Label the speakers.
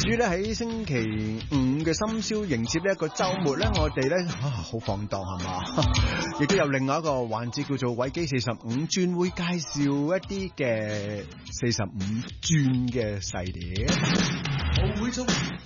Speaker 1: 於咧喺星期五嘅深宵迎接呢一個週末咧，我哋咧好放蕩係嘛，亦都有另外一個環節叫做維基45轉，會介紹一啲嘅45轉嘅細碟。
Speaker 2: 舞會中